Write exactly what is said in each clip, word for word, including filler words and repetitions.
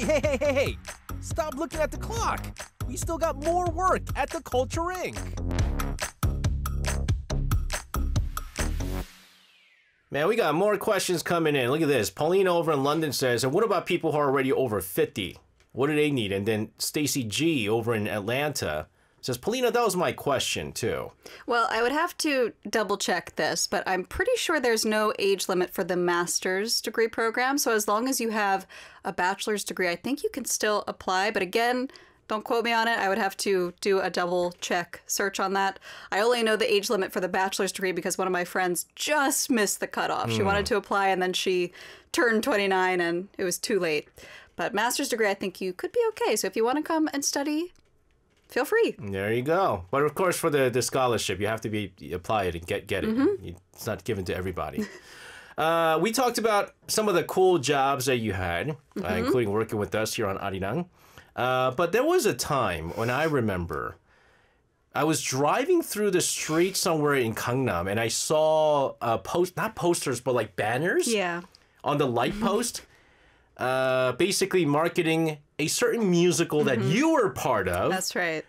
Hey, hey, hey, hey, hey! Stop looking at the clock! We still got more work at the Culture Incorporated. Man, we got more questions coming in. Look at this. Paulina over in London says, and what about people who are already over fifty? What do they need? And then Stacy G over in Atlanta says, Paulina, that was my question too. Well, I would have to double check this, but I'm pretty sure there's no age limit for the master's degree program. So as long as you have a bachelor's degree, I think you can still apply. But again, don't quote me on it. I would have to do a double check search on that. I only know the age limit for the bachelor's degree because one of my friends just missed the cutoff. Mm. She wanted to apply and then she turned twenty-nine and it was too late. But master's degree, I think you could be okay. So if you want to come and study, feel free. There you go. But of course, for the, the scholarship, you have to be apply it and get get it. Mm-hmm. It's not given to everybody. uh, we talked about some of the cool jobs that you had, mm-hmm. uh, including working with us here on Arirang. Uh, but there was a time when I remember I was driving through the street somewhere in Gangnam and I saw uh, post not posters but like banners yeah. on the light post, uh, basically marketing a certain musical mm-hmm. that you were part of. That's right.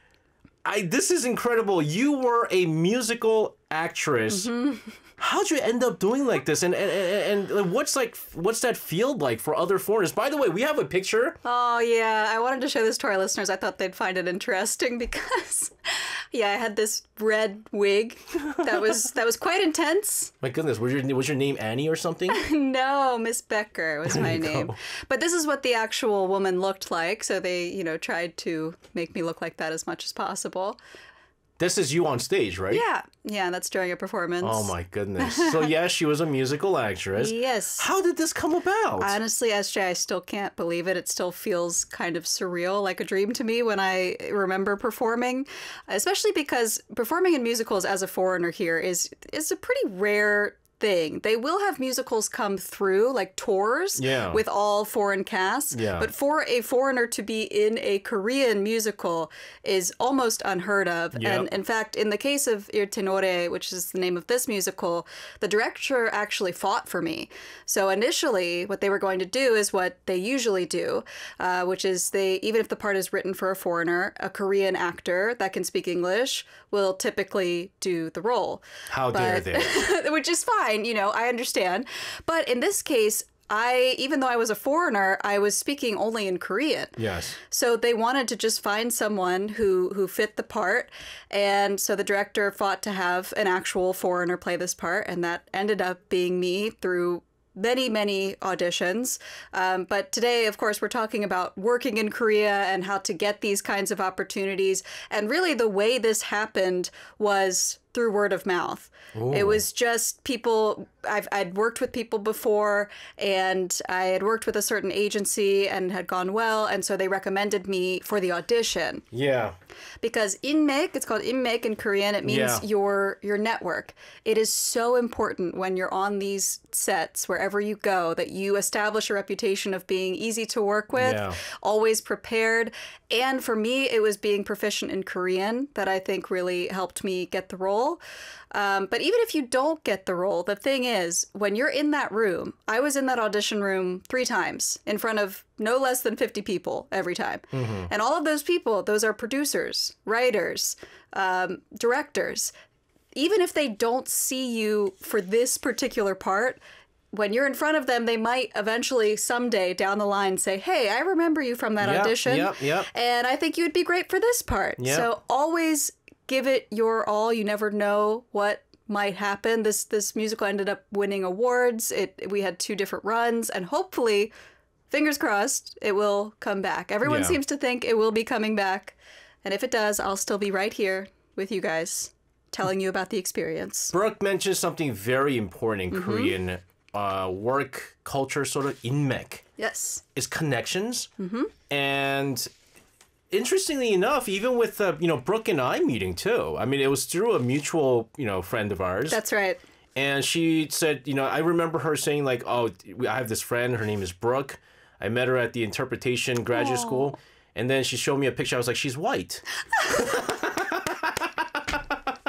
I this is incredible. You were a musical actress. Mm-hmm. How'd you end up doing like this? And, and and and what's like what's that field like for other foreigners? By the way, we have a picture. Oh yeah, I wanted to show this to our listeners. I thought they'd find it interesting because, yeah, I had this red wig that was that was quite intense. My goodness, was your was your name Annie or something? No, Miss Becker was my name. Go. But this is what the actual woman looked like. So they, you know, tried to make me look like that as much as possible. This is you on stage, right? Yeah. Yeah, that's during a performance. Oh, my goodness. So, yes, she was a musical actress. Yes. How did this come about? Honestly, S J, I still can't believe it. It still feels kind of surreal, like a dream to me when I remember performing, especially because performing in musicals as a foreigner here is, is a pretty rare thing. They will have musicals come through, like tours yeah. with all foreign casts. Yeah. But for a foreigner to be in a Korean musical is almost unheard of. Yep. And in fact, in the case of Il Tenore, which is the name of this musical, the director actually fought for me. So initially, what they were going to do is what they usually do, uh, which is they, even if the part is written for a foreigner, a Korean actor that can speak English will typically do the role. How dare they? Which is fine. You know, I understand. But in this case, I, even though I was a foreigner, I was speaking only in Korean. Yes. So they wanted to just find someone who, who fit the part. And so the director fought to have an actual foreigner play this part. And that ended up being me through many, many auditions. Um, but today, of course, we're talking about working in Korea and how to get these kinds of opportunities. And really the way this happened was through word of mouth. Ooh. It was just people, I've, I'd worked with people before and I had worked with a certain agency and had gone well. And so they recommended me for the audition. Yeah. Because inmek, it's called inmek in Korean. It means yeah. your your network. It is so important when you're on these sets, wherever you go, that you establish a reputation of being easy to work with, yeah. always prepared. And for me, it was being proficient in Korean that I think really helped me get the role. Um, but even if you don't get the role, the thing is, when you're in that room, I was in that audition room three times in front of no less than fifty people every time. Mm-hmm. And all of those people, those are producers, writers, um, directors. Even if they don't see you for this particular part, when you're in front of them, they might eventually someday down the line say, hey, I remember you from that yep, audition. Yep, yep. And I think you would be great for this part. Yep. So always give it your all. You never know what might happen. This this musical ended up winning awards. It we had two different runs, and hopefully, fingers crossed, it will come back. Everyone yeah. seems to think it will be coming back. And if it does, I'll still be right here with you guys telling you about the experience. Brooke mentioned something very important in mm-hmm. Korean uh, work culture, sort of inmek. Yes. Is connections. Mm-hmm. And interestingly enough, even with, uh, you know, Brooke and I meeting too. I mean, it was through a mutual, you know, friend of ours. That's right. And she said, you know, I remember her saying like, oh, I have this friend. Her name is Brooke. I met her at the interpretation graduate Aww. School. And then she showed me a picture. I was like, she's white.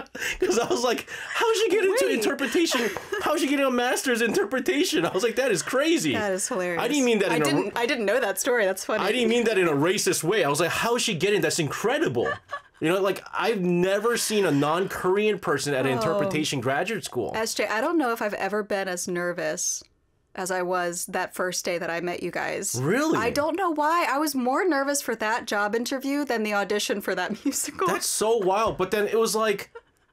Because I was like, how'd she get into Wait. interpretation? How'd she get a master's in interpretation? I was like, that is crazy. That is hilarious. I didn't mean that I in a... didn't, I didn't know that story. That's funny. I didn't mean that in a racist way. I was like, how is she getting? That's incredible. You know, like, I've never seen a non-Korean person at an Oh. interpretation graduate school. S J, I don't know if I've ever been as nervous as I was that first day that I met you guys. Really? I don't know why. I was more nervous for that job interview than the audition for that musical. That's so wild. But then it was like,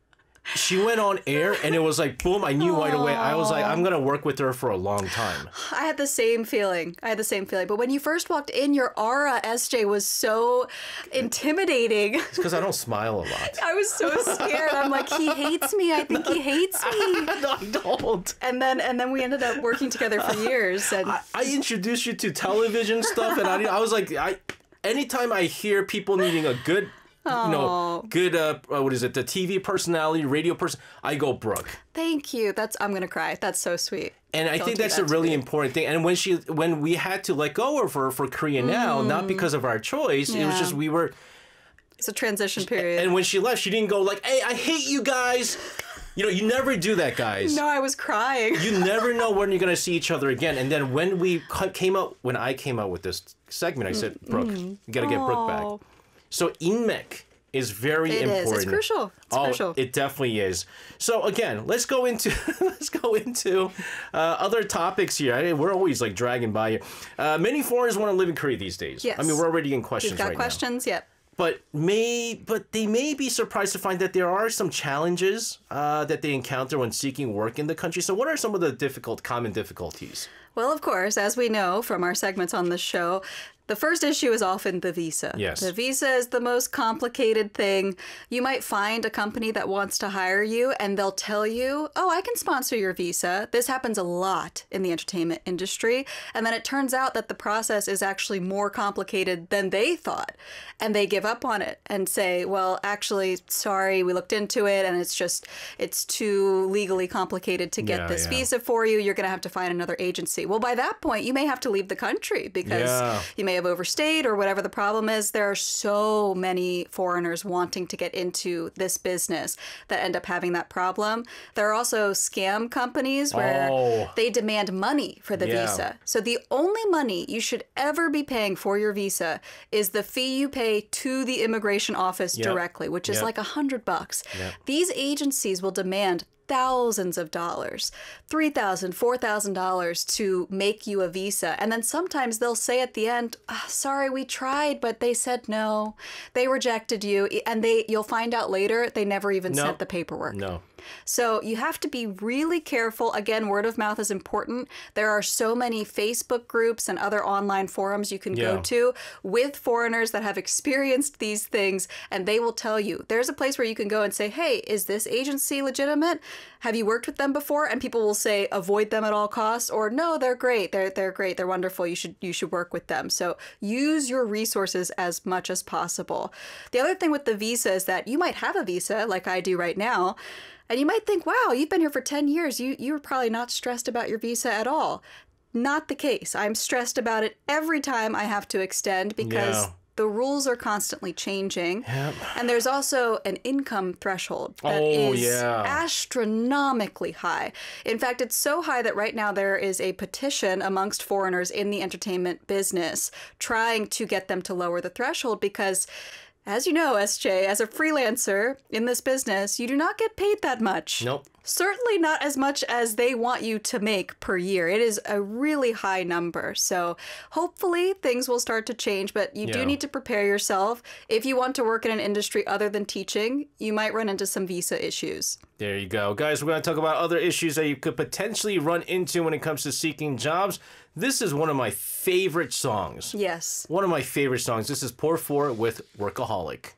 she went on air and it was like, boom, I knew right away. I was like, I'm going to work with her for a long time. I had the same feeling. I had the same feeling. But when you first walked in, your aura, S J, was so intimidating. It's because I don't smile a lot. I was so scared. I'm like, he hates me. I think he hates me. No, I don't. And then and then we ended up working together for years. And I, I introduced you to television stuff and I, I was like, I anytime I hear people needing a good... You know, good, uh, uh, what is it, the T V personality, radio person, I go Brooke. thank you. That's I'm going to cry. That's so sweet. And I Don't think do that's that a to really me. important thing. And when she, when we had to let go of her for Korea Now, not because of our choice, it was Yeah. just we were... It's a transition period. And when she left, she didn't go like, hey, I hate you guys. You know, you never do that, guys. No, I was crying. You never know when you're going to see each other again. And then when we cu- came out, when I came out with this segment, I said, Brooke, you got to get Brooke back. Oh. So inmek is very It is. important. It's crucial. It's oh, crucial. It definitely is. So again, let's go into let's go into uh, other topics here. I mean, we're always like dragging by here. Uh, many foreigners want to live in Korea these days. Yes. I mean, we're already in questions We've got right questions. Yep. now. But may but they may be surprised to find that there are some challenges uh, that they encounter when seeking work in the country. So what are some of the difficult common difficulties? Well, of course, as we know from our segments on this show, the first issue is often the visa. Yes. The visa is the most complicated thing. You might find a company that wants to hire you and they'll tell you, oh, I can sponsor your visa. This happens a lot in the entertainment industry. And then it turns out that the process is actually more complicated than they thought. And they give up on it and say, well, actually, sorry, we looked into it and it's just, it's too legally complicated to get Yeah, this yeah. visa for you. You're going to have to find another agency. Well, by that point, you may have to leave the country because Yeah. you may have overstayed or whatever the problem is. There are so many foreigners wanting to get into this business that end up having that problem. There are also scam companies where Oh. they demand money for the Yeah. visa. So the only money you should ever be paying for your visa is the fee you pay to the immigration office Yep. directly, which is Yep. like a hundred bucks. Yep. These agencies will demand thousands of dollars, three thousand dollars, four thousand dollars to make you a visa. And then sometimes they'll say at the end, "Ah, sorry, we tried, but they said no. They rejected you." And they you'll find out later they never even No. sent the paperwork. No. So you have to be really careful. Again, word of mouth is important. There are so many Facebook groups and other online forums you can Yeah. go to with foreigners that have experienced these things, and they will tell you. There's a place where you can go and say, hey, is this agency legitimate? Have you worked with them before? And people will say, avoid them at all costs, or no, they're great. They're they're great. They're wonderful. You should you should work with them. So use your resources as much as possible. The other thing with the visa is that you might have a visa like I do right now. And you might think, wow, you've been here for ten years. You, you're probably not stressed about your visa at all. Not the case. I'm stressed about it every time I have to extend because Yeah. the rules are constantly changing. Yep. And there's also an income threshold that Oh, is yeah. astronomically high. In fact, it's so high that right now there is a petition amongst foreigners in the entertainment business trying to get them to lower the threshold because, as you know, S J, as a freelancer in this business, you do not get paid that much. Nope. Certainly not as much as they want you to make per year. It is a really high number. So hopefully things will start to change, but you Yeah. do need to prepare yourself. If you want to work in an industry other than teaching, you might run into some visa issues. There you go. Guys, we're going to talk about other issues that you could potentially run into when it comes to seeking jobs. This is one of my favorite songs. Yes. One of my favorite songs. This is Pour Four with Workaholic.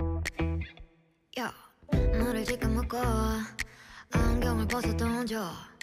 야, 너를 지금 묶어 안경을 벗어 던져